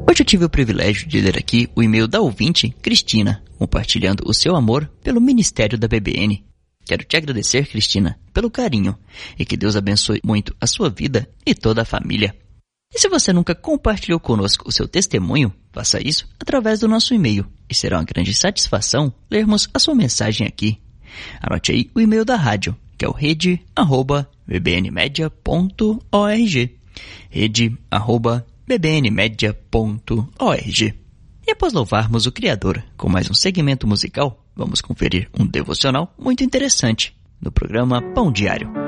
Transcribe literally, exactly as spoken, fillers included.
Hoje eu tive o privilégio de ler aqui o e-mail da ouvinte, Cristina, compartilhando o seu amor pelo Ministério da B B N. Quero te agradecer, Cristina, pelo carinho e que Deus abençoe muito a sua vida e toda a família. E se você nunca compartilhou conosco o seu testemunho, faça isso através do nosso e-mail e será uma grande satisfação lermos a sua mensagem aqui. Anote aí o e-mail da rádio, que é o rede arroba b b n media ponto org. rede arroba b b n media ponto org. E após louvarmos o Criador com mais um segmento musical, vamos conferir um devocional muito interessante no programa Pão Diário.